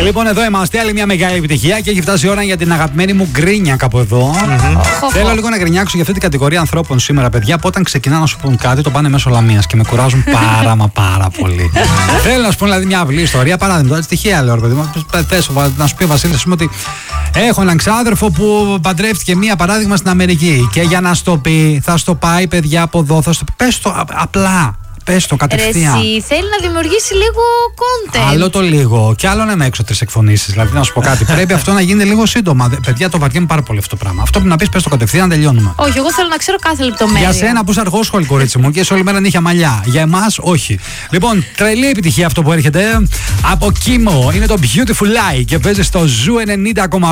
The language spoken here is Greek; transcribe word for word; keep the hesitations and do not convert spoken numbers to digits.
Λοιπόν, εδώ είμαστε. Άλλη μια μεγάλη επιτυχία και έχει φτάσει η ώρα για την αγαπημένη μου γκρίνια κάπου εδώ. Mm-hmm. Θέλω λίγο να γκρινιάξω για αυτή την κατηγορία ανθρώπων σήμερα, παιδιά, που όταν ξεκινάνε να σου πούν κάτι το πάνε μέσω λαμίας και με κουράζουν πάρα μα πάρα πολύ. Θέλω να σου πω δηλαδή μια απλή ιστορία. Παράδειγμα, τώρα τυχαία λέω, να σου πει ο Βασίλης ότι έχω έναν ξάδερφο που παντρεύτηκε μία παράδειγμα στην Αμερική και για να στο πει, θα στο πάει παιδιά από εδώ, θα στο πει. Πες το απλά. Πες το κατευθείαν. Εσύ θέλει να δημιουργήσει λίγο content. Άλλο το λίγο. Και άλλο να είμαι έξω τρεις εκφωνήσεις. Δηλαδή, να σου πω κάτι. Πρέπει αυτό να γίνει λίγο σύντομα. Παιδιά, το βαριέμαι πάρα πολύ αυτό το πράγμα. Αυτό που να πεις, πες το κατευθείαν, τελειώνουμε. Όχι, εγώ θέλω να ξέρω κάθε λεπτομέρεια. Για σένα που είσαι αργόσχολη, κορίτσι μου, και είσαι όλη μέρα νύχια μαλλιά. Για εμάς, όχι. Λοιπόν, τρελή επιτυχία αυτό που έρχεται από Κίμο. Είναι το Beautiful Lie και παίζει στο Ζου ενενήντα κόμμα